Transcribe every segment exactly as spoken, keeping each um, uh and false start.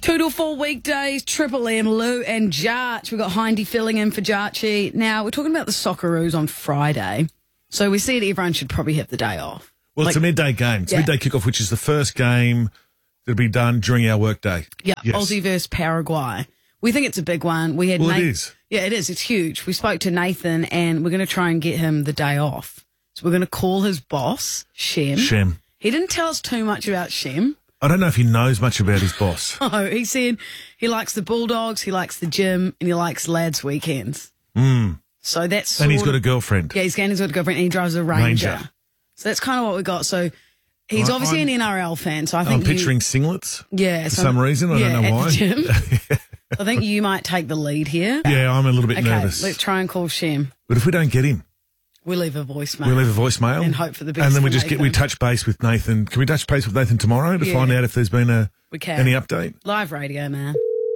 Two to four weekdays, Triple M, Lou and Jarch. We've got Hindy filling in for Jarchy. Now, we're talking about the Socceroos on Friday. So we see that everyone should probably have the day off. Well, like, it's a midday game. It's yeah. a midday kickoff, which is the first game that'll be done during our workday. Yeah, yes. Aussie versus Paraguay. We think it's a big one. We had Well, Nathan, it is. Yeah, it is. It's huge. We spoke to Nathan, and we're going to try and get him the day off. So we're going to call his boss, Shem. Shem. He didn't tell us too much about Shem. I don't know if he knows much about his boss. Oh, he said he likes the Bulldogs, he likes the gym, and he likes lads' weekends. Mm. So that's And he's sort got a of- girlfriend. Yeah, he's got he's got a girlfriend, and he drives a Ranger. Ranger. So that's kind of what we got. So he's I- obviously I'm- an N R L fan. So I I'm think you- picturing singlets yeah, for so- some reason. I yeah, don't know at why. the gym. I think you might take the lead here. Yeah, I'm a little bit Okay, nervous. let's try and call Shem. But if we don't get him, We'll leave a voicemail. we leave a voicemail And hope for the best And then we for just get we Nathan. touch base with Nathan. Can we touch base with Nathan tomorrow to Yeah. find out if there's been a We can. any update? Live radio, man.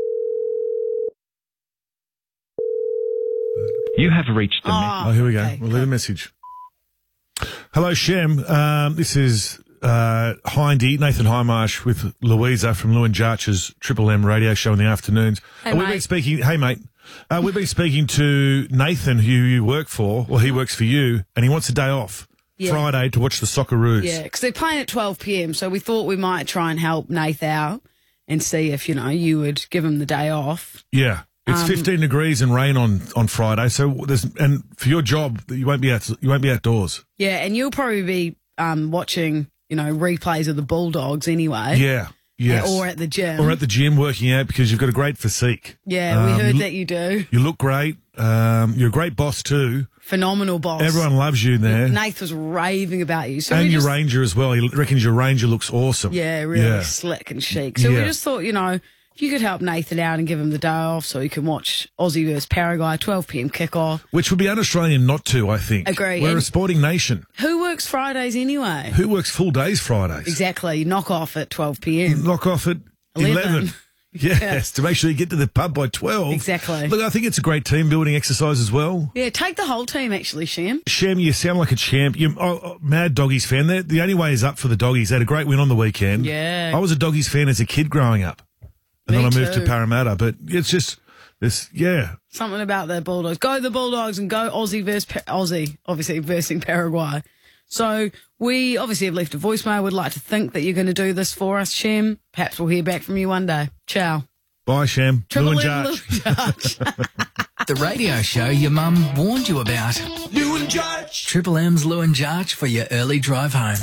You have reached the Oh, Oh, here we go. okay. We'll leave a message. Hello, Shem. Um, this is uh, Hindy, Nathan Highmarsh with Louisa from Lou and Jarch's Triple M radio show in the afternoons. Hey, Uh, we've mate. been speaking. Hey, mate. Uh, we've been speaking to Nathan, who you work for. Well, he works for you, and he wants a day off Yeah. Friday to watch the Socceroos. Yeah, because they're playing at twelve p.m, so we thought we might try and help Nath out and see if, you know, you would give him the day off. Yeah. It's Um, fifteen degrees and rain on, on Friday, so there's and for your job you won't be out you won't be outdoors. Yeah, and you'll probably be um, watching, you know, replays of the Bulldogs anyway. Yeah, yes. Or at the gym. Or at the gym working out because you've got a great physique. yeah, we Um, heard you, that you do. You look great. Um, you're a great boss too. Phenomenal boss. Everyone loves you there. Nath was raving about you. So and we your just, Ranger as well. He reckons your Ranger looks awesome. Yeah, really Yeah. slick and chic. So Yeah. we just thought, you know, if you could help Nathan out and give him the day off so he can watch Aussie versus Paraguay, twelve p.m. kickoff. Which would be un-Australian not to, I think. Agree. We're And- a sporting nation. Who works Fridays anyway? Who works full days Fridays? Exactly. Knock off at twelve p.m. Knock off at eleven. eleven. Yes, to make sure you get to the pub by twelve. Exactly. Look, I think it's a great team building exercise as well. Yeah, take the whole team, actually, Shem. Shem, you sound like a champ. You're oh, oh, mad Doggies fan. They're, the only way is up for the Doggies. They had a great win on the weekend. Yeah. I was a Doggies fan as a kid growing up. And Me then I moved too. to Parramatta. But it's just, this, yeah. Something about the Bulldogs. Go the Bulldogs and go Aussie versus pa- Aussie, obviously versing Paraguay. So we obviously have left a voicemail. We'd like to think that you're going to do this for us, Shem. Perhaps we'll hear back from you one day. Ciao. Bye, Shem. Triple Lou and M, Lou Jarch. and Jarch. The radio show your mum warned you about. Lou and Jarch. Triple M's Lou and Jarch for your early drive home.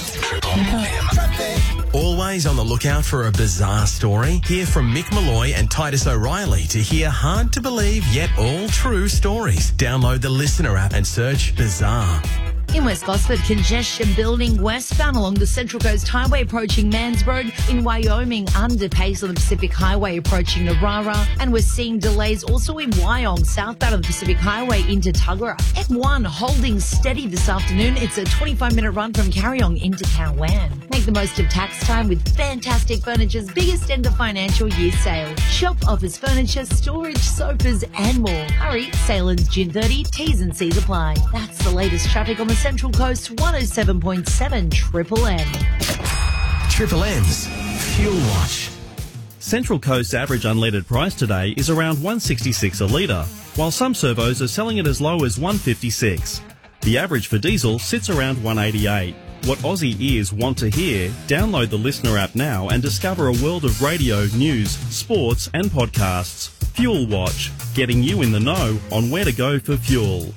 Always on the lookout for a bizarre story? Hear from Mick Malloy and Titus O'Reilly to hear hard to believe yet all true stories. Download the Listener app and search Bizarre. In West Gosford, congestion building westbound along the Central Coast Highway approaching Mans Road. In Wyoming, underpace on the Pacific Highway approaching Narara. And we're seeing delays also in Wyong, southbound of the Pacific Highway into Tuggerah. F one holding steady this afternoon. It's a twenty-five minute run from Carryong into Cowan. Make the most of tax time with Fantastic Furniture's biggest end of financial year sale. Shop offers furniture, storage, sofas and more. Hurry, sale ends June thirtieth. T's and C's apply. That's the latest traffic on the Central Coast. One oh seven point seven Triple M. Triple M's Fuel Watch. Central Coast's average unleaded price today is around one sixty-six a litre, while some servos are selling it as low as one fifty-six. The average for diesel sits around one eighty-eight. What Aussie ears want to hear, download the Listener app now and discover a world of radio, news, sports and podcasts. Fuel Watch, getting you in the know on where to go for fuel.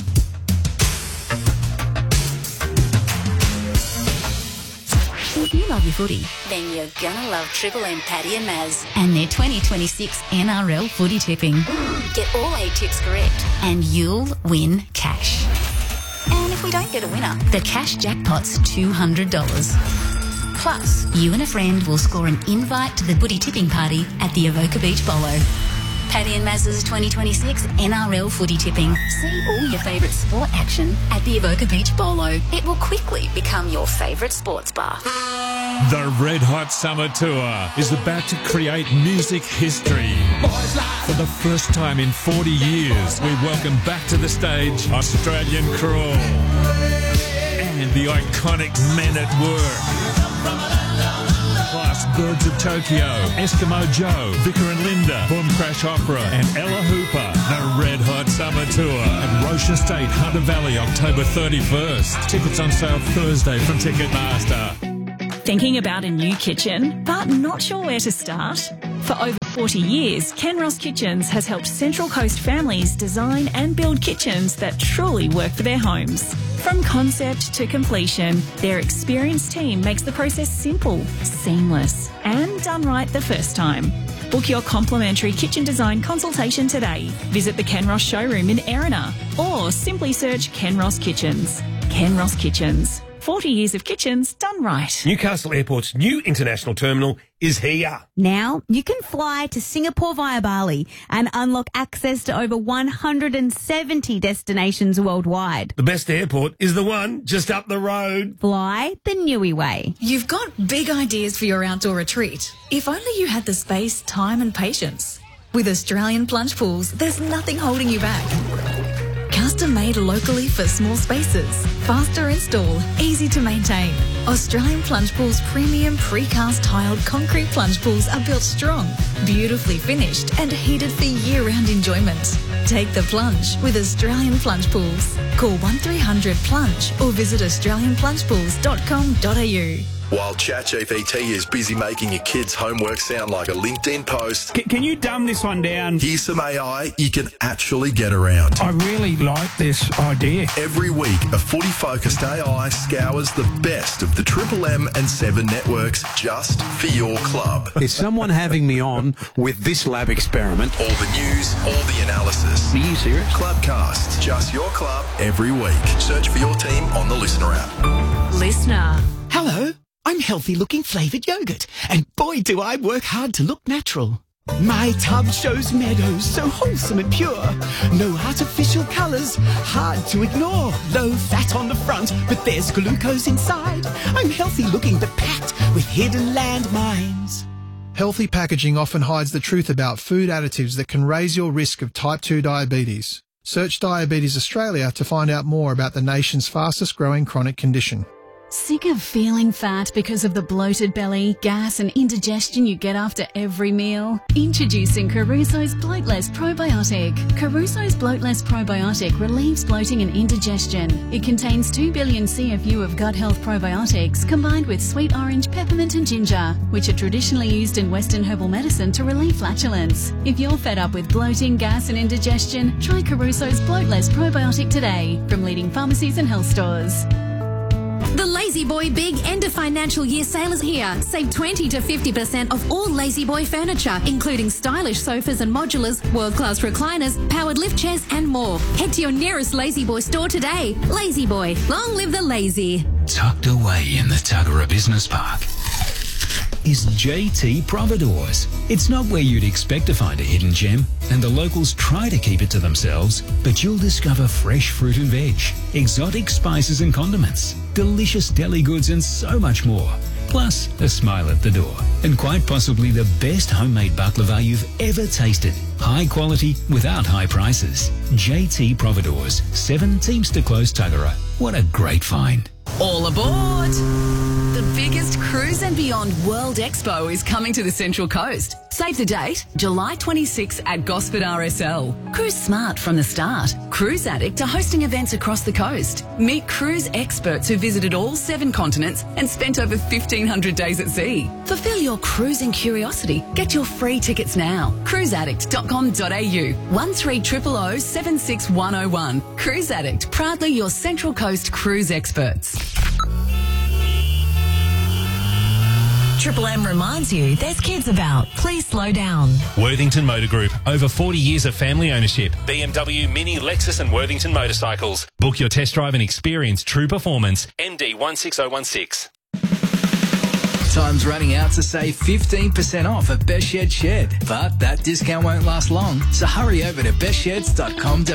If you love your footy, Then you're gonna love Triple M Paddy and Maz. and their twenty twenty-six N R L footy tipping, Get all eight tips correct. and you'll win cash. And if we don't get a winner, The cash jackpot's two hundred dollars. Plus, you and a friend will score an invite to the footy tipping party at the Avoca Beach Bolo. Paddy and Maz's twenty twenty-six N R L footy tipping. See all your favourite sport action at the Avoca Beach Bolo. It will quickly become your favourite sports bar. The Red Hot Summer Tour is about to create music history. For the first time in forty years, we welcome back to the stage Australian Crawl and the iconic Men at Work. Plus Birds of Tokyo, Eskimo Joe, Vicar and Linda, Boom Crash Opera, and Ella Hooper. The Red Hot Summer Tour at Roche Estate, Hunter Valley, October thirty-first. Tickets on sale Thursday from Ticketmaster. Thinking about a new kitchen, but not sure where to start? For over forty years, Ken Ross Kitchens has helped Central Coast families design and build kitchens that truly work for their homes. From concept to completion, their experienced team makes the process simple, seamless, and done right the first time. Book your complimentary kitchen design consultation today. Visit the Ken Ross showroom in Erina or simply search Ken Ross Kitchens. Ken Ross Kitchens. forty years of kitchens done right. Newcastle Airport's new international terminal is here. Now you can fly to Singapore via Bali and unlock access to over one hundred seventy destinations worldwide. The best airport is the one just up the road. Fly the Nui way. You've got big ideas for your outdoor retreat. If only you had the space, time and patience. With Australian Plunge Pools, there's nothing holding you back. Custom made locally for small spaces. Faster install, easy to maintain. Australian Plunge Pools premium precast tiled concrete plunge pools are built strong, beautifully finished and heated for year-round enjoyment. Take the plunge with Australian Plunge Pools. Call one three hundred plunge or visit australian plunge pools dot com dot a u. While ChatGPT is busy making your kids' homework sound like a LinkedIn post, can, can you dumb this one down? Here's some A I you can actually get around. I really like this idea. Every week, a footy-focused A I scours the best of the Triple M and Seven networks just for your club. Is someone having me on with this lab experiment? All the news, all the analysis. Are you serious? Clubcasts, just your club every week. Search for your team on the Listener app. Listener. Hello. I'm Healthy Looking Flavoured Yogurt, and boy do I work hard to look natural. My tub shows meadows so wholesome and pure. No artificial colours, hard to ignore. Low fat on the front, but there's glucose inside. I'm healthy looking but packed with hidden landmines. Healthy packaging often hides the truth about food additives that can raise your risk of type two diabetes. Search Diabetes Australia to find out more about the nation's fastest growing chronic condition. Sick of feeling fat because of the bloated belly, gas and indigestion you get after every meal? Introducing Caruso's Bloatless Probiotic. Caruso's Bloatless Probiotic relieves bloating and indigestion. It contains two billion C F U of gut health probiotics combined with sweet orange, peppermint and ginger, which are traditionally used in Western herbal medicine to relieve flatulence. If you're fed up with bloating, gas and indigestion, try Caruso's Bloatless Probiotic today from leading pharmacies and health stores. The Lazy Boy Big End of Financial Year sale is here. Save twenty to fifty percent off all Lazy Boy furniture, including stylish sofas and modulars, world-class recliners, powered lift chairs and more. Head to your nearest Lazy Boy store today. Lazy Boy, long live the lazy. Tucked away in the Tuggerah Business Park is J T Providores. It's not where you'd expect to find a hidden gem, and the locals try to keep it to themselves, but you'll discover fresh fruit and veg, exotic spices and condiments, delicious deli goods and so much more. Plus, a smile at the door. And quite possibly the best homemade baklava you've ever tasted. High quality without high prices. J T Providores, seven Teamster Close, Tuggerah. What a great find. All aboard! The biggest Cruise and Beyond World Expo is coming to the Central Coast. Save the date, July twenty-sixth at Gosford R S L. Cruise smart from the start. Cruise Addict are hosting events across the coast. Meet cruise experts who visited all seven continents and spent over fifteen hundred days at sea. Fulfill your cruising curiosity. Get your free tickets now. cruise addict dot com dot a u. one three zero zero zero seven six one zero one. Cruise Addict, proudly your Central Coast cruise experts. Triple M reminds you there's kids about. Please slow down. Worthington Motor Group. Over forty years of family ownership. B M W, Mini, Lexus and Worthington motorcycles. Book your test drive and experience true performance. N D one six zero one six. Time's running out to save fifteen percent off at Best Shed Shed. But that discount won't last long, so hurry over to best sheds dot com dot a u.